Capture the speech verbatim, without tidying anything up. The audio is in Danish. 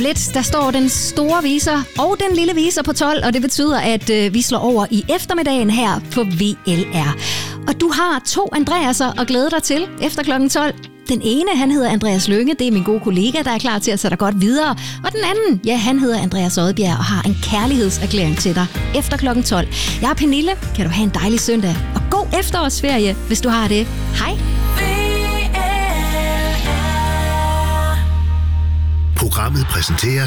lidt, der står den store viser og den lille viser på tolv, og det betyder, at øh, vi slår over i eftermiddagen her på V L R. Og du har to Andreaser at glæde dig til efter klokken tolv. Den ene, han hedder Andreas Lynge, det er min gode kollega, der er klar til at sætte dig godt videre. Og den anden, ja, han hedder Andreas Odbjerg og har en kærlighedserklæring til dig efter klokken tolv. Jeg er Pernille, kan du have en dejlig søndag, og god efterårsferie, hvis du har det. Hej! Programmet præsenteres